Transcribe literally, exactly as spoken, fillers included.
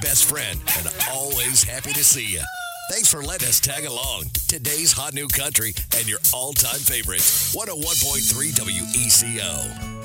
best friend and always happy to see you. Thanks for letting us tag along. Today's hot new country and your all-time favorite. one oh one point three W E C O.